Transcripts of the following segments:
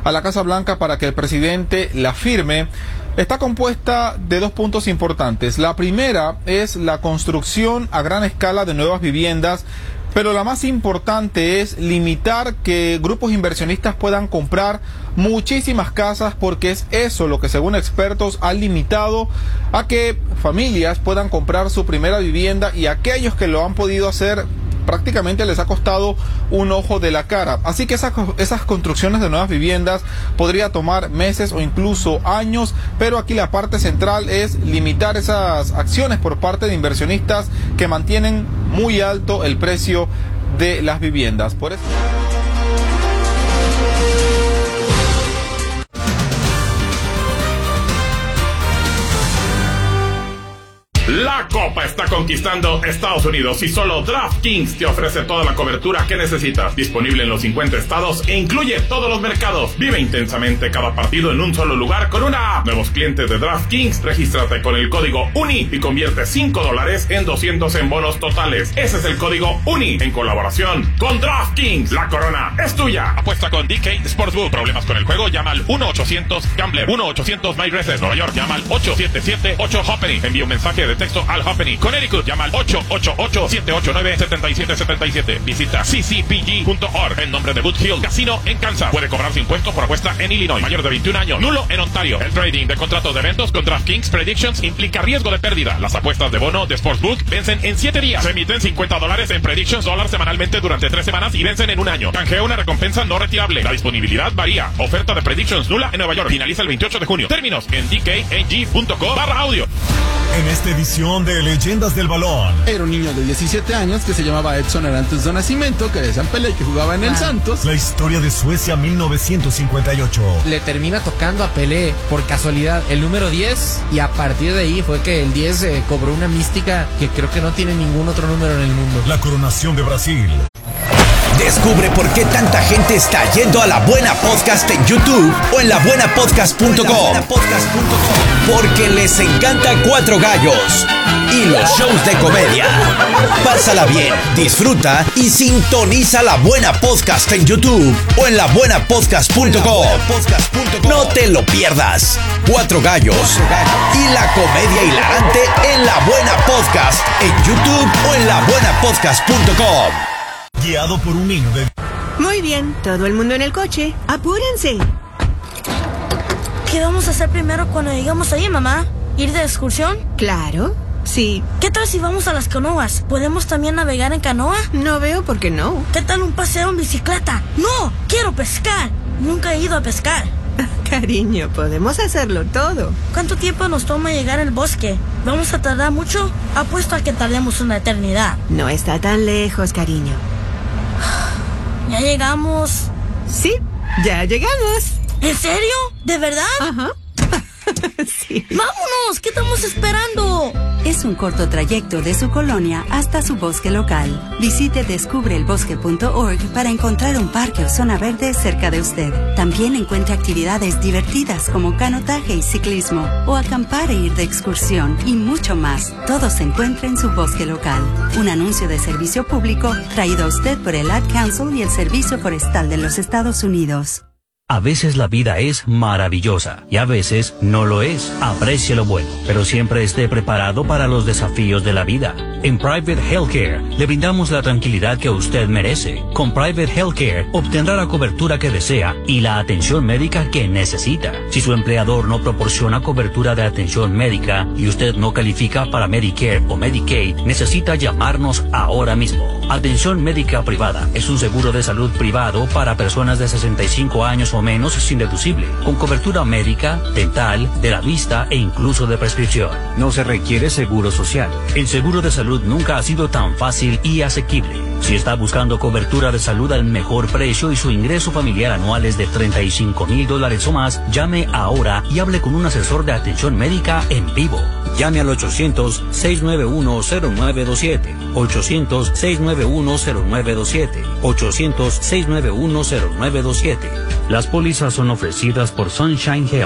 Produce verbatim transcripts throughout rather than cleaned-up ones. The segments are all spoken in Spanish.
a la Casa Blanca para que el presidente la firme, está compuesta de dos puntos importantes. La primera es la construcción a gran escala de nuevas viviendas, pero la más importante es limitar que grupos inversionistas puedan comprar muchísimas casas, porque es eso lo que, según expertos, ha limitado a que familias puedan comprar su primera vivienda, y aquellos que lo han podido hacer prácticamente les ha costado un ojo de la cara. Así que esas, esas construcciones de nuevas viviendas podría tomar meses o incluso años, pero aquí la parte central es limitar esas acciones por parte de inversionistas que mantienen muy alto el precio de las viviendas. Por eso... La Copa está conquistando Estados Unidos y solo DraftKings te ofrece toda la cobertura que necesitas. Disponible en los cincuenta estados e incluye todos los mercados. Vive intensamente cada partido en un solo lugar con una app. Nuevos clientes de DraftKings, regístrate con el código UNI y convierte cinco dólares en doscientos en bonos totales. Ese es el código UNI en colaboración con DraftKings. La corona es tuya. Apuesta con D K Sportsbook. ¿Problemas con el juego? Llama al uno ochocientos gambler. uno ochocientos My Races. Nueva York. Llama al ocho siete siete ocho Hoppenny. Envía un mensaje de texto al Hoppenny. Connecticut, llama al ocho ocho ocho siete ocho nueve siete siete siete siete. Visita c c p g punto org. En nombre de Boot Hill Casino en Kansas. Puede cobrarse impuestos por apuesta en Illinois. Mayor de veintiún años. Nulo en Ontario. El trading de contratos de eventos con DraftKings Predictions implica riesgo de pérdida. Las apuestas de bono de Sportsbook vencen en siete días. Se emiten cincuenta dólares en Predictions dólar semanalmente durante tres semanas y vencen en un año. Canjea una recompensa no retirable. La disponibilidad varía. Oferta de Predictions nula en Nueva York. Finaliza el veintiocho de junio. Términos en d k a g punto co barra audio. En esta edición de Leyendas del Balón, era un niño de diecisiete años que se llamaba Edson Arantes do Nascimento, que decían Pelé, que jugaba en el Santos. La historia de Suecia mil novecientos cincuenta y ocho. Le termina tocando a Pelé por casualidad el número diez, y a partir de ahí fue que el diez eh, cobró una mística que creo que no tiene ningún otro número en el mundo. La coronación de Brasil. Descubre por qué tanta gente está yendo a La Buena Podcast en YouTube o en la buena podcast punto com. Porque les encanta Cuatro Gallos y los shows de comedia. Pásala bien, disfruta y sintoniza La Buena Podcast en YouTube o en la buena podcast punto com. No te lo pierdas. Cuatro Gallos y la comedia hilarante en La Buena Podcast en YouTube o en la buena podcast punto com. Guiado por un niño de... Muy bien, todo el mundo en el coche. ¡Apúrense! ¿Qué vamos a hacer primero cuando llegamos ahí, mamá? ¿Ir de excursión? Claro, sí. ¿Qué tal si vamos a las canoas? ¿Podemos también navegar en canoa? No veo por qué no. ¿Qué tal un paseo en bicicleta? ¡No! ¡Quiero pescar! Nunca he ido a pescar. Cariño, podemos hacerlo todo. ¿Cuánto tiempo nos toma llegar al bosque? ¿Vamos a tardar mucho? Apuesto a que tardemos una eternidad. No está tan lejos, cariño. ¿Ya llegamos? Sí, ya llegamos. ¿En serio? ¿De verdad? Ajá. Sí. ¡Vámonos! ¿Qué estamos esperando? Es un corto trayecto de su colonia hasta su bosque local. Visite descubre el bosque punto org para encontrar un parque o zona verde cerca de usted. También encuentre actividades divertidas como canotaje y ciclismo, o acampar e ir de excursión, y mucho más. Todo se encuentra en su bosque local. Un anuncio de servicio público traído a usted por el Ad Council y el Servicio Forestal de los Estados Unidos. A veces la vida es maravillosa y a veces no lo es. Aprecie lo bueno, pero siempre esté preparado para los desafíos de la vida. En Private Healthcare le brindamos la tranquilidad que usted merece. Con Private Healthcare obtendrá la cobertura que desea y la atención médica que necesita. Si su empleador no proporciona cobertura de atención médica y usted no califica para Medicare o Medicaid, necesita llamarnos ahora mismo. Atención médica privada es un seguro de salud privado para personas de sesenta y cinco años o menos sin deducible, con cobertura médica, dental, de la vista e incluso de prescripción. No se requiere seguro social. El seguro de salud nunca ha sido tan fácil y asequible. Si está buscando cobertura de salud al mejor precio y su ingreso familiar anual es de treinta y cinco mil dólares o más, llame ahora y hable con un asesor de atención médica en vivo. Llame al ochocientos, seis nueve uno, cero nueve dos siete, ochocientos, seis nueve uno, cero nueve dos siete, ochocientos, seis nueve uno, cero nueve dos siete. Las pólizas son ofrecidas por Sunshine Health.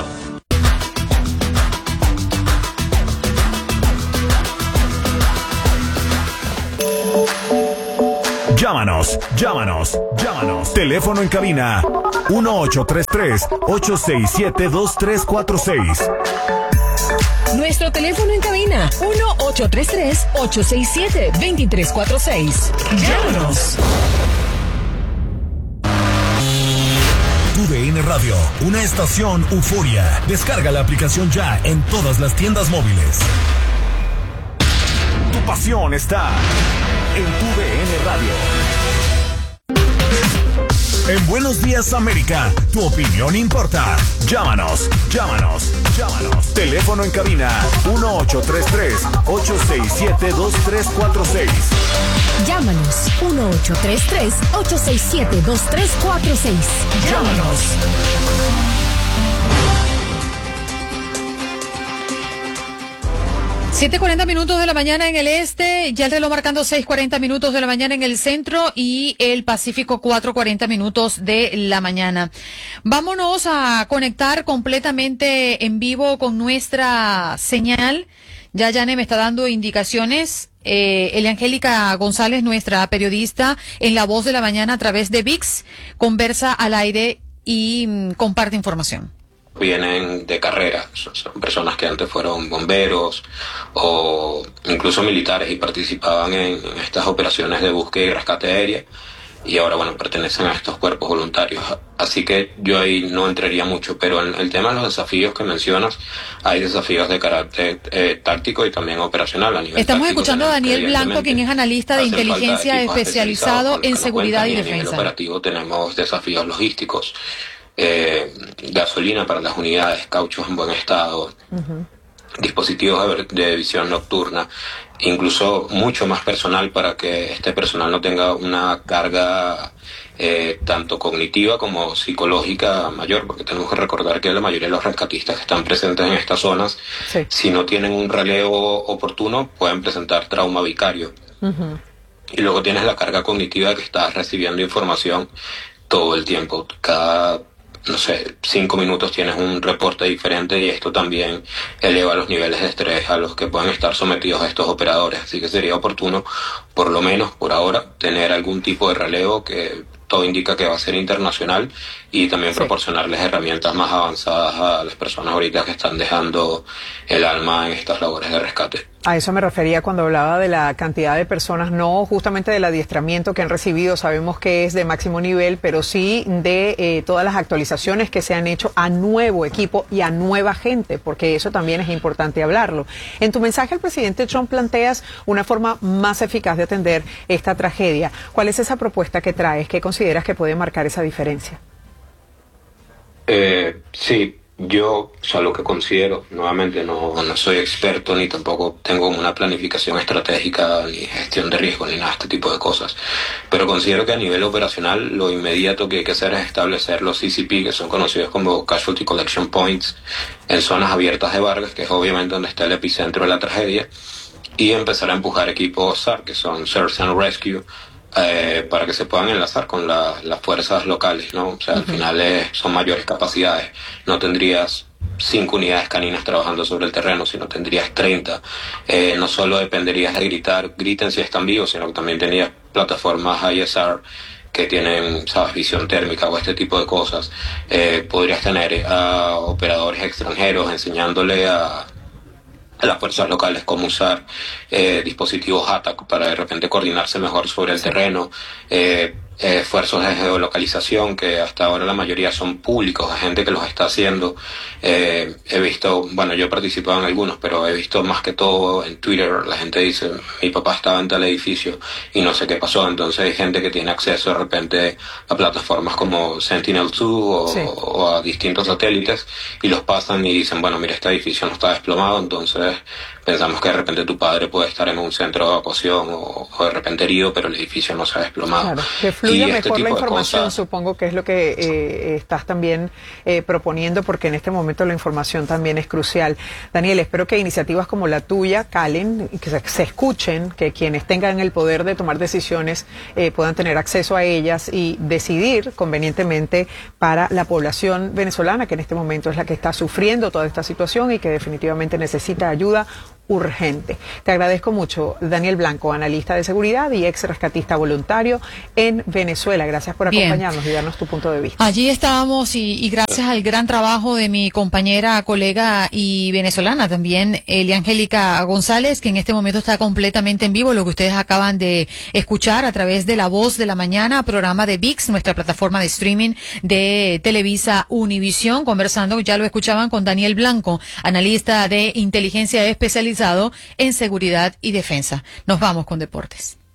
Llámanos, llámanos, llámanos. Teléfono en cabina uno ocho tres tres, ocho seis siete, dos tres cuatro seis. Nuestro teléfono en cabina uno ocho tres tres, ocho seis siete, dos tres cuatro seis. Llámanos. Tu D N Radio, una estación euforia. Descarga la aplicación ya en todas las tiendas móviles. Tu pasión está en Tu D N Radio. En Buenos Días América, tu opinión importa. Llámanos, llámanos, llámanos. Teléfono en cabina uno ocho tres tres, ocho seis siete, dos tres cuatro seis. Llámanos uno ocho tres tres, ocho seis siete, dos tres cuatro seis. Llámanos. siete cuarenta minutos de la mañana en el este, ya el reloj marcando seis cuarenta minutos de la mañana en el centro y el Pacífico cuatro cuarenta minutos de la mañana. Vámonos a conectar completamente en vivo con nuestra señal. Ya Yane me está dando indicaciones. Eh, Eliangélica González, nuestra periodista en La Voz de la Mañana a través de V I X, conversa al aire y mm, comparte información. Vienen de carrera, son personas que antes fueron bomberos o incluso militares y participaban en, en estas operaciones de búsqueda y rescate aérea y ahora, bueno, pertenecen a estos cuerpos voluntarios. Así que yo ahí no entraría mucho, pero en el tema de los desafíos que mencionas, hay desafíos de carácter eh, táctico y también operacional a nivel Estamos táctico, escuchando a Daniel Blanco, quien es analista de inteligencia especializado en seguridad y defensa. En el operativo tenemos desafíos logísticos. Eh, gasolina para las unidades, cauchos en buen estado, uh-huh. dispositivos de, de visión nocturna, incluso mucho más personal para que este personal no tenga una carga eh, tanto cognitiva como psicológica mayor, porque tenemos que recordar que la mayoría de los rescatistas que están presentes en estas zonas, sí. si no tienen un relevo oportuno, pueden presentar trauma vicario. Uh-huh. Y luego tienes la carga cognitiva que estás recibiendo información todo el tiempo, cada no sé, cinco minutos tienes un reporte diferente y esto también eleva los niveles de estrés a los que pueden estar sometidos a estos operadores. Así que sería oportuno, por lo menos por ahora, tener algún tipo de relevo que todo indica que va a ser internacional y también sí. proporcionarles herramientas más avanzadas a las personas ahorita que están dejando el alma en estas labores de rescate. A eso me refería cuando hablaba de la cantidad de personas, no justamente del adiestramiento que han recibido, sabemos que es de máximo nivel, pero sí de eh, todas las actualizaciones que se han hecho a nuevo equipo y a nueva gente, porque eso también es importante hablarlo. En tu mensaje al presidente Trump planteas una forma más eficaz de atender esta tragedia. ¿Cuál es esa propuesta que traes? ¿Qué consideras que puede marcar esa diferencia? Eh, sí. Yo, o sea, lo que considero, nuevamente no, no soy experto ni tampoco tengo una planificación estratégica ni gestión de riesgo ni nada de este tipo de cosas, pero considero que a nivel operacional lo inmediato que hay que hacer es establecer los C C P, que son conocidos como Casualty Collection Points, en zonas abiertas de Vargas, que es obviamente donde está el epicentro de la tragedia, y empezar a empujar equipos S A R, que son Search and Rescue, Eh, para que se puedan enlazar con la, las fuerzas locales, ¿no? O sea, uh-huh. al final eh, son mayores capacidades. No tendrías cinco unidades caninas trabajando sobre el terreno, sino tendrías treinta. Eh, no solo dependerías de gritar, griten si están vivos, sino que también tendrías plataformas I S R que tienen, sabes, visión térmica o este tipo de cosas. Eh, podrías tener a operadores extranjeros enseñándole a a las fuerzas locales cómo usar eh, dispositivos A T A C para de repente coordinarse mejor sobre el terreno, eh, eh, esfuerzos de geolocalización que hasta ahora la mayoría son públicos, hay gente que los está haciendo. Eh, he visto, bueno, yo he participado en algunos, pero he visto más que todo en Twitter, la gente dice, mi papá estaba en tal edificio y no sé qué pasó, entonces hay gente que tiene acceso de repente a plataformas como Sentinel dos o, sí. o a distintos satélites y los pasan y dicen, bueno, mira, este edificio no está desplomado, entonces pensamos que de repente tu padre puede estar en un centro de evacuación o, o de repente herido, pero el edificio no se ha desplomado. Claro, que fluya mejor este la información, cosas, supongo que es lo que eh, estás también eh, proponiendo, porque en este momento la información también es crucial. Daniel, espero que iniciativas como la tuya calen, que se, se escuchen, que quienes tengan el poder de tomar decisiones eh, puedan tener acceso a ellas y decidir convenientemente para la población venezolana, que en este momento es la que está sufriendo toda esta situación y que definitivamente necesita ayuda urgente. Te agradezco mucho, Daniel Blanco, analista de seguridad y ex rescatista voluntario en Venezuela. Gracias por Bien. acompañarnos y darnos tu punto de vista. Allí estábamos y, y gracias al gran trabajo de mi compañera, colega y venezolana también, Eliangélica González, que en este momento está completamente en vivo, lo que ustedes acaban de escuchar a través de La Voz de la Mañana, programa de V I X, nuestra plataforma de streaming de Televisa Univisión, conversando, ya lo escuchaban, con Daniel Blanco, analista de inteligencia especializado en seguridad y defensa. Nos vamos con deportes.